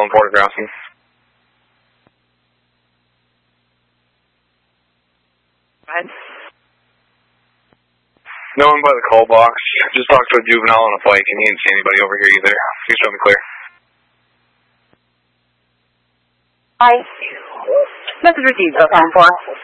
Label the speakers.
Speaker 1: on Porter Crossing.
Speaker 2: What?
Speaker 1: No one by the call box. Just talked to a juvenile on a bike, and he didn't see anybody over here either. Please show me clear.
Speaker 2: Hi. Message received, 4.